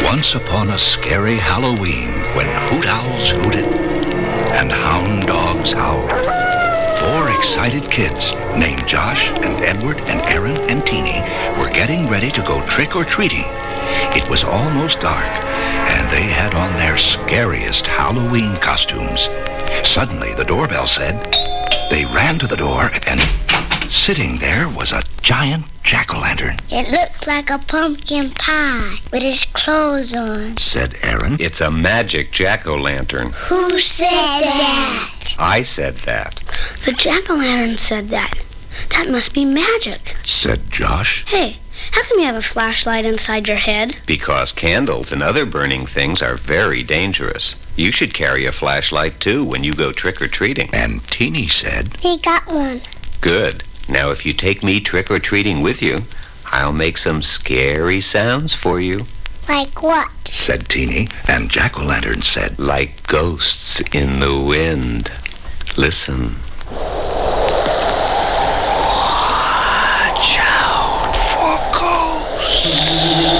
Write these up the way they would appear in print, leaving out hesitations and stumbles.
Once upon a scary Halloween, when hoot owls hooted and hound dogs howled, 4 excited kids named Josh and Edward and Aaron and Teeny were getting ready to go trick-or-treating. It was almost dark, and they had on their scariest Halloween costumes. Suddenly, the doorbell said. They ran to the door, and sitting there was a giant jack-o'-lantern. It looked like a pumpkin pie with his clothes on, said Aaron. It's a magic jack-o'-lantern. Who said that? I said that. The jack-o'-lantern said that. That must be magic, said Josh. Hey, how come you have a flashlight inside your head? Because candles and other burning things are very dangerous. You should carry a flashlight, too, when you go trick-or-treating. And Teeny said, He got one. Good. Now, if you take me trick-or-treating with you, I'll make some scary sounds for you. Like what? said Teeny, and jack-o'-lantern said, Like ghosts in the wind. Listen. Watch out for ghosts.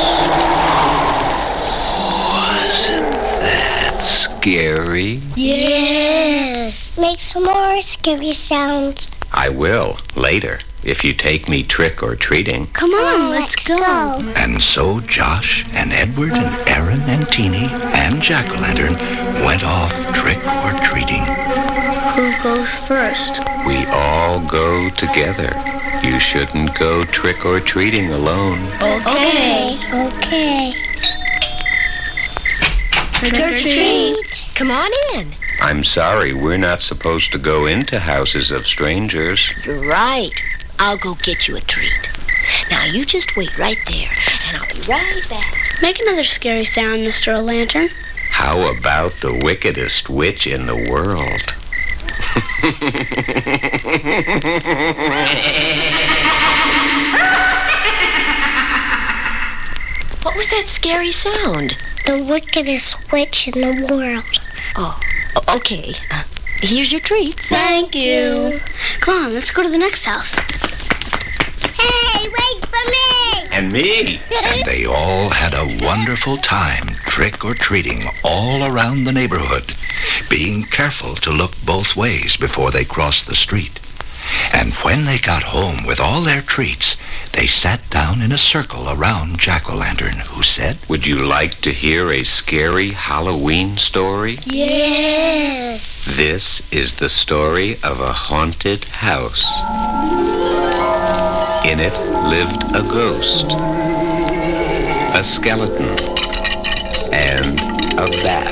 Wasn't that scary? Yes. Make some more scary sounds. I will, later, if you take me trick-or-treating. Come on, let's go. And so Josh and Edward and Aaron and Teeny and jack-o'-lantern went off trick-or-treating. Who goes first? We all go together. You shouldn't go trick-or-treating alone. Okay. Okay. Trick or treat. Come on in. I'm sorry, we're not supposed to go into houses of strangers. You're right. I'll go get you a treat. Now, you just wait right there, and I'll be right back. Make another scary sound, Mr. O'Lantern. How about the wickedest witch in the world? What was that scary sound? The wickedest witch in the world. Oh, okay. Here's your treats. Thank you. Come on, let's go to the next house. Hey, wait for me! And me. And they all had a wonderful time trick-or-treating all around the neighborhood, being careful to look both ways before they crossed the street. And when they got home with all their treats, they sat down in a circle around jack-o'-lantern, who said, Would you like to hear a scary Halloween story? Yes. This is the story of a haunted house. In it lived a ghost, a skeleton, and a bat.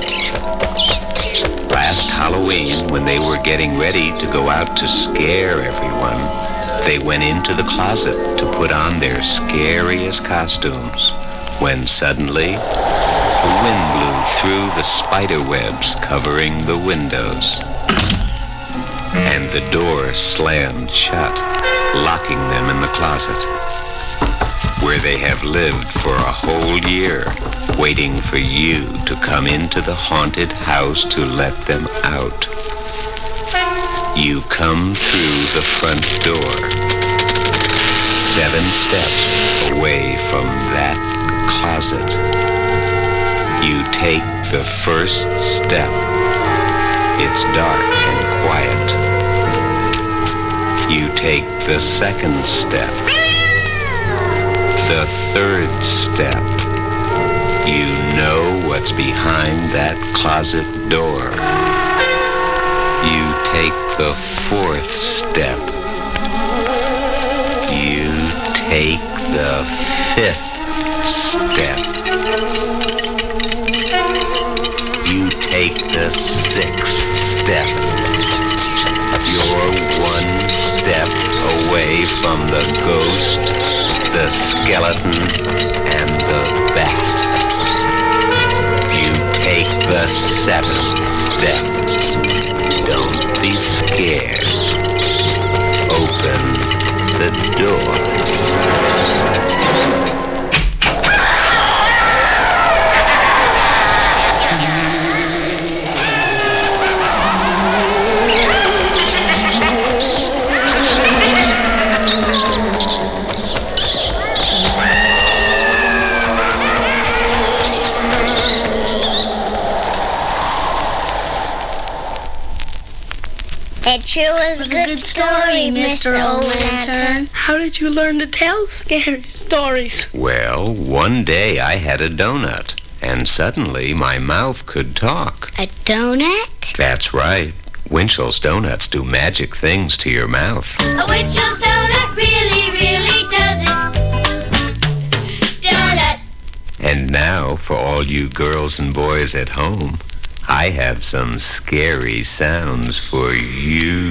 Last Halloween, when they were getting ready to go out to scare everyone, they went into the closet to put on their scariest costumes, when suddenly the wind blew through the spider webs covering the windows, and the door slammed shut, locking them in the closet, where they have lived for a whole year, waiting for you to come into the haunted house to let them out. You come through the front door, 7 steps away from that closet. You take the first step. It's dark and quiet. You take the second step. The third step. You know what's behind that closet door. You take the 4th step. You take the 5th step. You take the 6th step. You're 1 step away from the ghost, the skeleton, and the bat. You take the 7th step. Don't be scared. Open the door. It sure was a good story, Mr. O-Lantern. How did you learn to tell scary stories? Well, one day I had a donut, and suddenly my mouth could talk. A donut? That's right. Winchell's Donuts do magic things to your mouth. A Winchell's donut really, really does it. Donut. And now, for all you girls and boys at home, I have some scary sounds for you.